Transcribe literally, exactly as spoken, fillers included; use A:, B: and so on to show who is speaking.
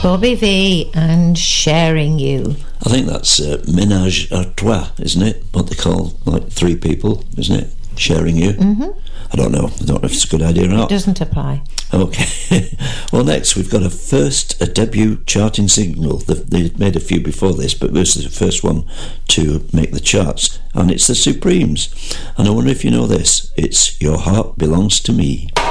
A: Bobby Vee and Sharing You.
B: I think that's uh, Ménage à Trois, isn't it? What they call, like, three people, isn't it? Sharing You.
A: Mm-hmm.
B: I don't know. I don't know if it's a good idea or not.
A: It doesn't apply.
B: Okay. Well, next we've got a first, a debut charting single. They've, they've made a few before this, but this is the first one to make the charts. And it's the Supremes. And I wonder if you know this. It's Your Heart Belongs to Me.